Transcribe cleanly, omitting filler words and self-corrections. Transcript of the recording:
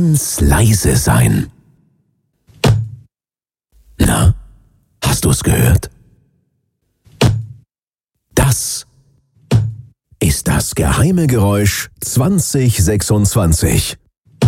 ganz leise sein. Na, hast du's gehört? Das ist das geheime Geräusch 2026.